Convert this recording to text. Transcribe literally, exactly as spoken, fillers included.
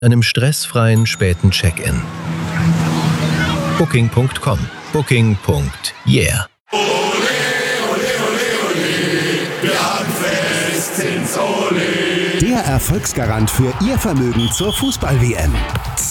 einem stressfreien späten Check-in. Booking Punkt com. Booking. Yeah. Der Erfolgsgarant für Ihr Vermögen zur Fußball-W M.